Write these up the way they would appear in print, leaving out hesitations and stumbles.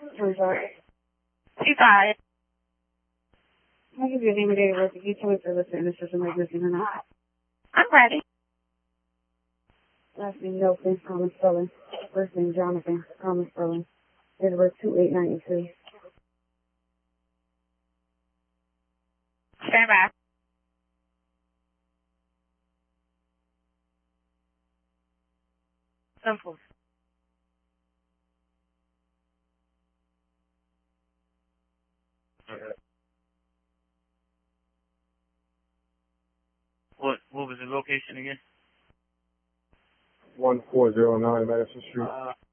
I'm sorry. 25. I'll give you a name and date of birth. If you tell me if you're listening, this isn't like missing or not. I'm ready. Last name Nelson, common spelling. First name Jonathan, common spelling. Date of birth 2892. Stand by. Simple. What was the location again? 1409 Madison Street.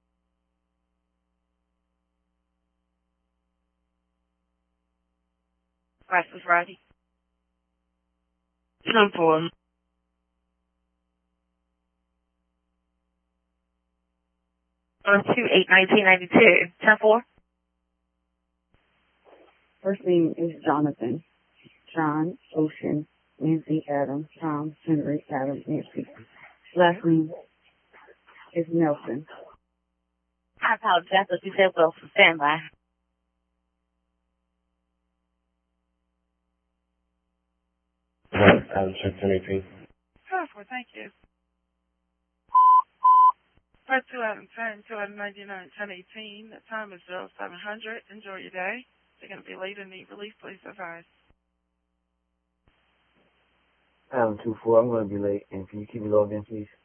Price was ready. Simple. 28-1992. 10-4. First name is Jonathan. John, Ocean, Nancy, Adam, Tom, Henry, Adam, Nancy. Last name is Nelson. I apologize, but you said Wilson. Stand by. Adam 1018. Powerful, thank you. Part 2 out of 10, 2 out of 99, 1018. The time is 0700. Enjoy your day. If you're going to be late and need relief, please advise. Adam 24. I'm going to be late, and can you keep me logged in, please?